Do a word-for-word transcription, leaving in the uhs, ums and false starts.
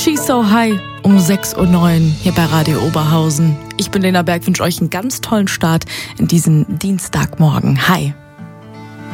She's So High um sechs Uhr neun hier bei Radio Oberhausen. Ich bin Lena Berg, wünsche euch einen ganz tollen Start in diesen Dienstagmorgen. Hi.